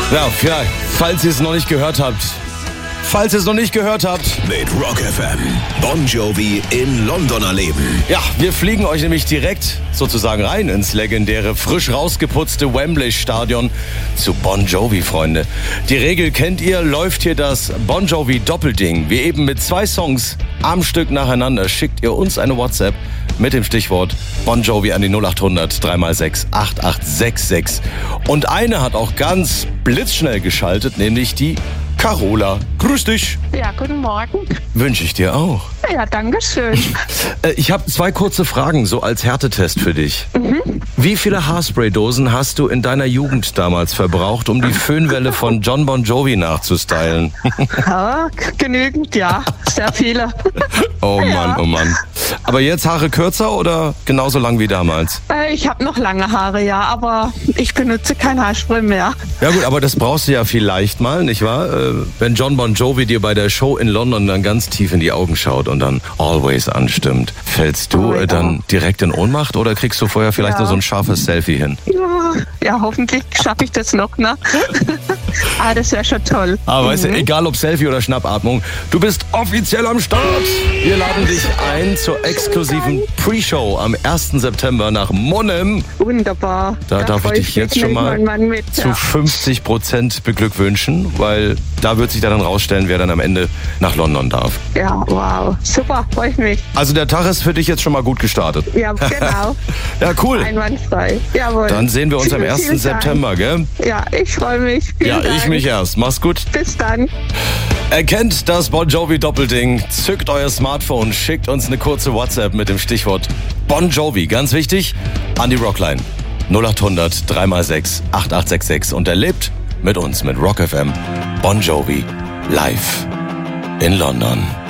Ja, falls ihr es noch nicht gehört habt. Mit Rock FM. Bon Jovi in London erleben. Ja, wir fliegen euch nämlich direkt sozusagen rein ins legendäre, frisch rausgeputzte Wembley-Stadion zu Bon Jovi, Freunde. Die Regel kennt ihr, läuft hier das Bon Jovi Doppelding. Wie eben mit 2 Songs am Stück nacheinander schickt ihr uns eine WhatsApp mit dem Stichwort Bon Jovi an die 0800 3x6 8866. Und eine hat auch ganz blitzschnell geschaltet, nämlich die Carola. Grüß dich. Ja, guten Morgen. Wünsche ich dir auch. Ja, danke schön. Ich habe 2 kurze Fragen, so als Härtetest für dich. Wie viele Haarspray-Dosen hast du in deiner Jugend damals verbraucht, um die Föhnwelle von John Bon Jovi nachzustylen? Ja, genügend, ja. Sehr viele. Oh Mann, oh Mann. Aber jetzt Haare kürzer oder genauso lang wie damals? Ich habe noch lange Haare, ja, aber ich benutze kein Haarspray mehr. Ja gut, aber das brauchst du ja vielleicht mal, nicht wahr? Wenn John Bon Jovi dir bei der Show in London dann ganz tief in die Augen schaut und dann Always anstimmt, fällst du dann direkt in Ohnmacht oder kriegst du vorher vielleicht nur so ein scharfes Selfie hin? Ja, hoffentlich schaffe ich das noch, ne? Das wäre schon toll. Aber weißt du, egal ob Selfie oder Schnappatmung, du bist offiziell am Start. Wir laden dich ein zur exklusiven Pre-Show am 1. September nach Monnem. Wunderbar. Da darf ich dich jetzt schon mal zu 50% beglückwünschen, weil da wird sich dann rausstellen, wer dann am Ende nach London darf. Ja, wow. Super, freue ich mich. Also der Tag ist für dich jetzt schon mal gut gestartet. Ja, genau. Ja, cool. Einwandfrei. Jawohl. Dann sehen wir uns am 1. September, gell? Ja, ich freue mich. Vielen Dank. Ich mich erst. Mach's gut. Bis dann. Erkennt das Bon Jovi Doppelding, zückt euer Smartphone, schickt uns eine kurze WhatsApp mit dem Stichwort Bon Jovi. Ganz wichtig, an die Rockline 0800 3x6 8866 und erlebt mit uns, mit Rock FM, Bon Jovi live in London.